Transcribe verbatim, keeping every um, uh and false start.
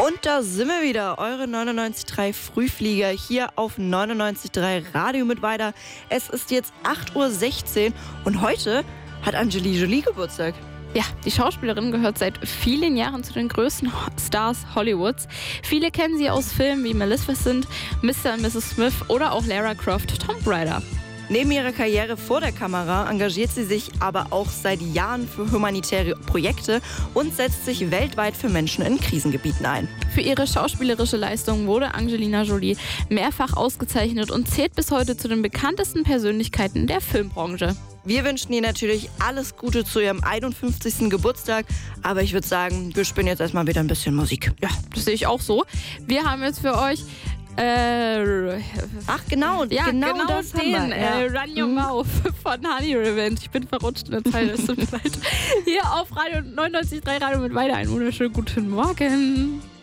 Und da sind wir wieder, eure neunundneunzig Komma drei Frühflieger hier auf neunundneunzig Komma drei Radio Mittweida. Es ist jetzt acht Uhr sechzehn und heute hat Angelina Jolie Geburtstag. Ja, die Schauspielerin gehört seit vielen Jahren zu den größten Stars Hollywoods. Viele kennen sie aus Filmen wie Maleficent, Mister und Misses Smith oder auch Lara Croft Tomb Raider. Neben ihrer Karriere vor der Kamera engagiert sie sich aber auch seit Jahren für humanitäre Projekte und setzt sich weltweit für Menschen in Krisengebieten ein. Für ihre schauspielerische Leistung wurde Angelina Jolie mehrfach ausgezeichnet und zählt bis heute zu den bekanntesten Persönlichkeiten der Filmbranche. Wir wünschen ihr natürlich alles Gute zu ihrem einundfünfzigsten Geburtstag, aber ich würde sagen, wir spielen jetzt erstmal wieder ein bisschen Musik. Ja, das sehe ich auch so. Wir haben jetzt für euch Äh, Ach genau, ja, genau, genau das den, haben wir. äh, Ja. Run Your Mouth von Honey Revenge. Ich bin verrutscht in der Zeit, es tut mir leid. Hier auf Radio neunundneunzig Komma drei Radio Mittweida. Einen wunderschönen guten Morgen.